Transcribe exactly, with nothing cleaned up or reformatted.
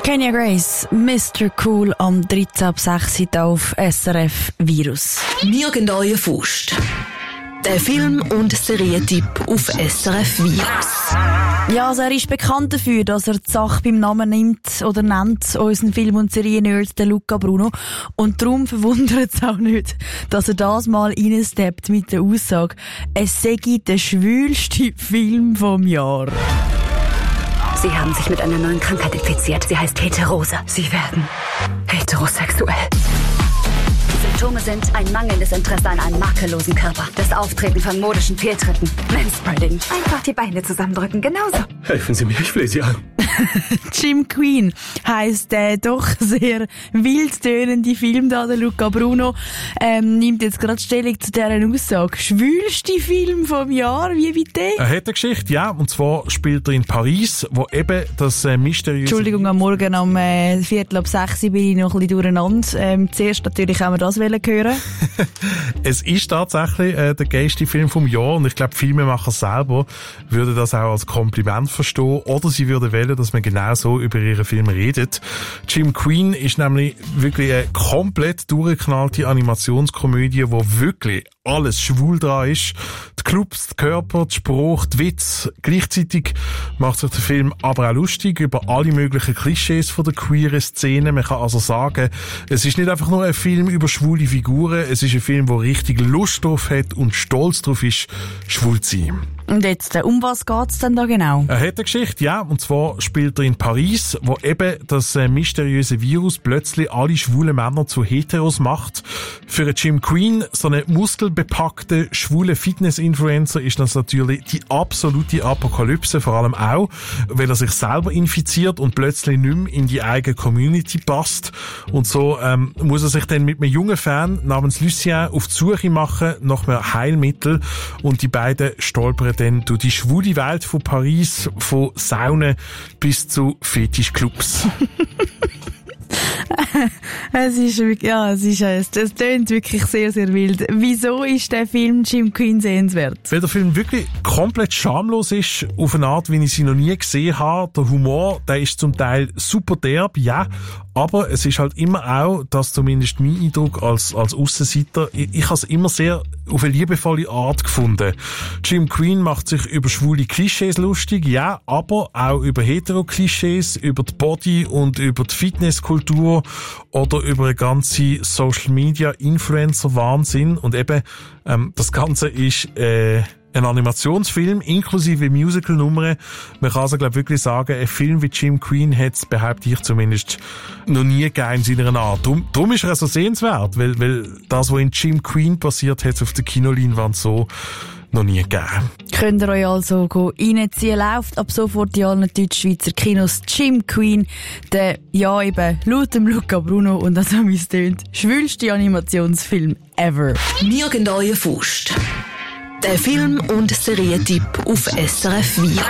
Kenya Grace, Mister Cool am dreizehn ab sechs auf S R F Virus. Nirgendwo Faust. Der Film- und Serientipp auf S R F Virus. Ja, also er ist bekannt dafür, dass er die Sache beim Namen nimmt oder nennt, unseren Film- und Serien-Nerd, der Luca Bruno. Und darum verwundert es auch nicht, dass er das mal reinsteppt mit der Aussage, es sei der schwülste Film vom Jahr. Sie haben sich mit einer neuen Krankheit infiziert. Sie heißt Heterose. Sie werden heterosexuell. Die Symptome sind ein mangelndes Interesse an einem makellosen Körper, das Auftreten von modischen Fehltritten, Manspreading. Einfach die Beine zusammendrücken, genauso. Helfen Sie mir, ich flehe Sie an. Jim Queen heisst der doch sehr wild tönende Film da, der Luca Bruno, ähm, nimmt jetzt gerade Stellung zu dieser Aussage. Schwülste Film vom Jahr, wie bitte? Er hat eine Geschichte, ja, und zwar spielt er in Paris, wo eben das äh, mysteriöse... Entschuldigung, am Morgen um äh, Viertel ab sechs bin ich noch ein bisschen durcheinander. Ähm, zuerst natürlich haben wir das hören. Es ist tatsächlich äh, der geilste Film vom Jahr und ich glaube, Filmemacher selber würden das auch als Kompliment verstehen oder sie würden wählen, dass man genau so über ihren Film redet. Jim Queen ist nämlich wirklich eine komplett durchgeknallte Animationskomödie, wo wirklich alles schwul dran ist. Die Clubs, die Körper, die Sprache, die Witz. Gleichzeitig macht sich der Film aber auch lustig über alle möglichen Klischees von der queeren Szene. Man kann also sagen, es ist nicht einfach nur ein Film über schwule Figuren, es ist ein Film, der richtig Lust drauf hat und stolz drauf ist, schwul zu sein. Und jetzt, um was geht's denn da genau? Er hat eine Geschichte, ja, und zwar spielt er in Paris, wo eben das äh, mysteriöse Virus plötzlich alle schwulen Männer zu Heteros macht. Für Jim Queen, so eine muskelbepackte, schwule Fitness-Influencer, ist das natürlich die absolute Apokalypse, vor allem auch, weil er sich selber infiziert und plötzlich nicht mehr in die eigene Community passt. Und so ähm, muss er sich dann mit einem jungen Fan namens Lucien auf die Suche machen nach einem Heilmittel und die beiden stolpern dann durch die schwule Welt von Paris, von Saunen bis zu Fetischclubs. Es ist wirklich, ja, es ist, es, es tönt wirklich sehr, sehr wild. Wieso ist der Film Jim Queen sehenswert? Weil der Film wirklich komplett schamlos ist, auf eine Art, wie ich sie noch nie gesehen habe. Der Humor, der ist zum Teil super derb, ja, aber es ist halt immer auch, dass zumindest mein Eindruck als, als Aussenseiter, ich, ich habe es immer sehr auf eine liebevolle Art gefunden. Jim Queen macht sich über schwule Klischees lustig, ja, aber auch über Hetero-Klischees, über die Body- und über die Fitnesskultur oder über eine ganze Social-Media-Influencer-Wahnsinn. Und eben, ähm, das Ganze ist äh, ein Animationsfilm inklusive Musical-Nummern. Man kann also glaub wirklich sagen, ein Film wie Jim Queen hat es, behaupte ich zumindest, noch nie gegeben in seiner Art. Drum, drum ist er so sehenswert, weil, weil das, was in Jim Queen passiert, hat es auf der Kinoleinwand so noch nie gegeben. Könnt ihr euch also reinziehen, läuft ab sofort in allen Deutschschweizer Kinos Jim Queen, der, ja eben, laut dem Luca Bruno und also wie es tönt, schwülste Animationsfilm ever. Nirgendwo Faust. Der Film- und Serientipp auf S R F Virus.